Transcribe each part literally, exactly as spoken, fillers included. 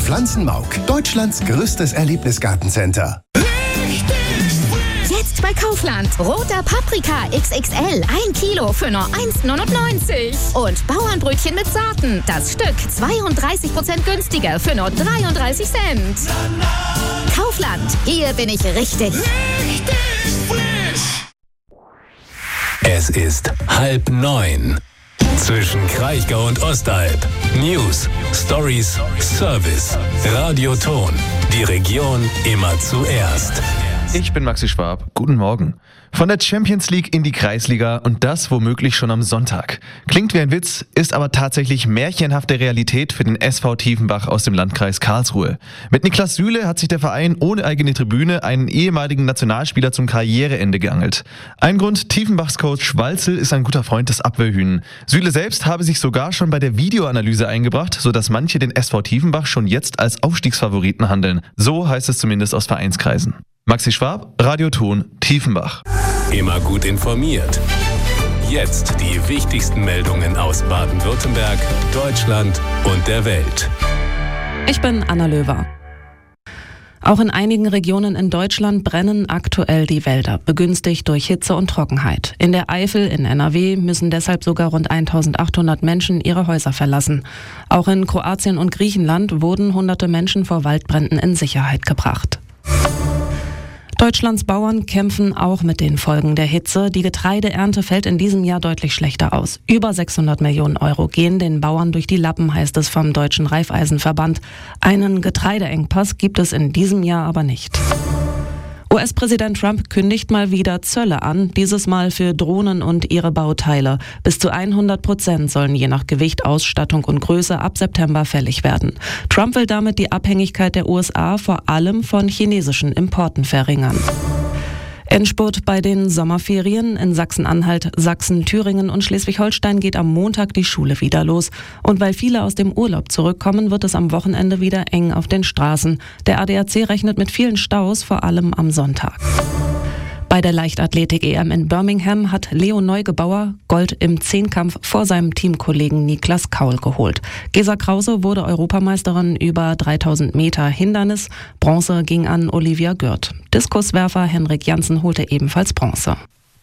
Pflanzenmauk, Deutschlands größtes Erlebnisgartencenter. Jetzt bei Kaufland. Roter Paprika X X L. ein Kilo für nur eins neunundneunzig. Und Bauernbrötchen mit Sorten. Das Stück zweiunddreißig Prozent günstiger für nur dreiunddreißig Cent. Kaufland. Hier bin ich richtig. Richtig frisch. Es ist halb neun. Zwischen Kraichgau und Ostalb. News, Stories, Service. Radioton. Die Region immer zuerst. Ich bin Maxi Schwab. Guten Morgen. Von der Champions League in die Kreisliga und das womöglich schon am Sonntag. Klingt wie ein Witz, ist aber tatsächlich märchenhafte Realität für den S V Tiefenbach aus dem Landkreis Karlsruhe. Mit Niklas Süle hat sich der Verein ohne eigene Tribüne einen ehemaligen Nationalspieler zum Karriereende geangelt. Ein Grund, Tiefenbachs Coach Schwalzel ist ein guter Freund des Abwehrhühnen. Süle selbst habe sich sogar schon bei der Videoanalyse eingebracht, sodass manche den S V Tiefenbach schon jetzt als Aufstiegsfavoriten handeln. So heißt es zumindest aus Vereinskreisen. Maxi Schwab, Radioton, Tiefenbach. Immer gut informiert. Jetzt die wichtigsten Meldungen aus Baden-Württemberg, Deutschland und der Welt. Ich bin Anna Löwer. Auch in einigen Regionen in Deutschland brennen aktuell die Wälder, begünstigt durch Hitze und Trockenheit. In der Eifel in N R W müssen deshalb sogar rund eintausendachthundert Menschen ihre Häuser verlassen. Auch in Kroatien und Griechenland wurden hunderte Menschen vor Waldbränden in Sicherheit gebracht. Deutschlands Bauern kämpfen auch mit den Folgen der Hitze. Die Getreideernte fällt in diesem Jahr deutlich schlechter aus. Über sechshundert Millionen Euro gehen den Bauern durch die Lappen, heißt es vom Deutschen Raiffeisenverband. Einen Getreideengpass gibt es in diesem Jahr aber nicht. U S-Präsident Trump kündigt mal wieder Zölle an, dieses Mal für Drohnen und ihre Bauteile. Bis zu hundert Prozent sollen je nach Gewicht, Ausstattung und Größe ab September fällig werden. Trump will damit die Abhängigkeit der U S A vor allem von chinesischen Importen verringern. Endspurt bei den Sommerferien. In Sachsen-Anhalt, Sachsen, Thüringen und Schleswig-Holstein geht am Montag die Schule wieder los. Und weil viele aus dem Urlaub zurückkommen, wird es am Wochenende wieder eng auf den Straßen. Der A D A C rechnet mit vielen Staus, vor allem am Sonntag. Bei der Leichtathletik-E M in Birmingham hat Leo Neugebauer Gold im Zehnkampf vor seinem Teamkollegen Niklas Kaul geholt. Gesa Krause wurde Europameisterin über dreitausend Meter Hindernis. Bronze ging an Olivia Gürt. Diskuswerfer Henrik Janssen holte ebenfalls Bronze.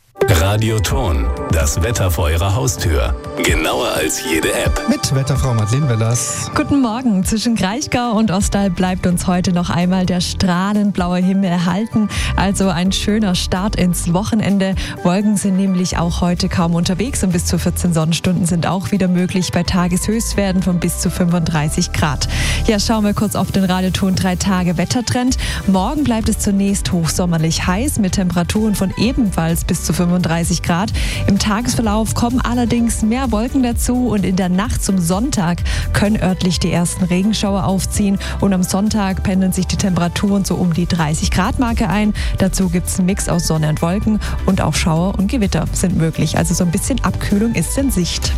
Radioton, das Wetter vor Ihrer Haustür. Genauer als jede App. Mit Wetterfrau Madeleine Wellers. Guten Morgen. Zwischen Kraichgau und Ostalb bleibt uns heute noch einmal der strahlend blaue Himmel erhalten. Also ein schöner Start ins Wochenende. Wolken sind nämlich auch heute kaum unterwegs und bis zu vierzehn Sonnenstunden sind auch wieder möglich bei Tageshöchstwerten von bis zu fünfunddreißig Grad. Ja, schauen wir kurz auf den Radioton drei Tage Wettertrend. Morgen bleibt es zunächst hochsommerlich heiß mit Temperaturen von ebenfalls bis zu fünfunddreißig Grad. Im Tagesverlauf kommen allerdings mehr Wolken dazu und in der Nacht zum Sonntag können örtlich die ersten Regenschauer aufziehen und am Sonntag pendeln sich die Temperaturen so um die dreißig Grad Marke ein. Dazu gibt es einen Mix aus Sonne und Wolken und auch Schauer und Gewitter sind möglich. Also so ein bisschen Abkühlung ist in Sicht.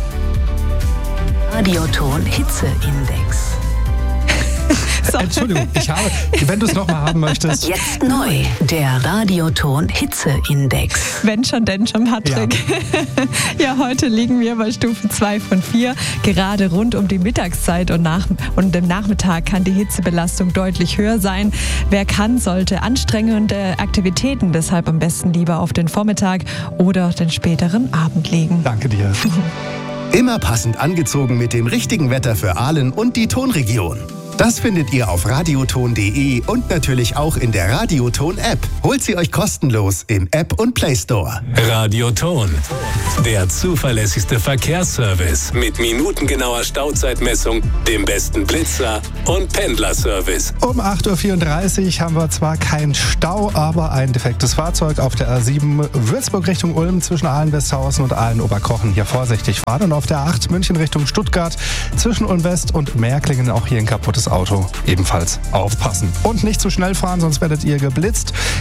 Radioton Hitzeindex. So. Entschuldigung, ich habe, wenn du es nochmal haben möchtest. Jetzt neu, der Radioton Hitzeindex. Wenn schon, denn schon, Patrick. Ja. Ja, heute liegen wir bei Stufe zwei von vier. Gerade rund um die Mittagszeit und, nach, und im Nachmittag kann die Hitzebelastung deutlich höher sein. Wer kann, sollte anstrengende Aktivitäten deshalb am besten lieber auf den Vormittag oder den späteren Abend legen. Danke dir. Immer passend angezogen mit dem richtigen Wetter für Aalen und die Tonregion. Das findet ihr auf radioton punkt de und natürlich auch in der Radioton-App. Holt sie euch kostenlos im App und Play Store. Radioton, der zuverlässigste Verkehrsservice mit minutengenauer Stauzeitmessung, dem besten Blitzer und Pendlerservice. Um acht Uhr vierunddreißig haben wir zwar keinen Stau, aber ein defektes Fahrzeug auf der A sieben Würzburg Richtung Ulm zwischen Aalen-Westhausen und Aalen-Oberkochen. Hier vorsichtig fahren. Und auf der acht München Richtung Stuttgart zwischen Ulm West und Märklingen auch hier ein kaputtes Auto. Ebenfalls aufpassen. Und nicht zu schnell fahren, sonst werdet ihr geblitzt.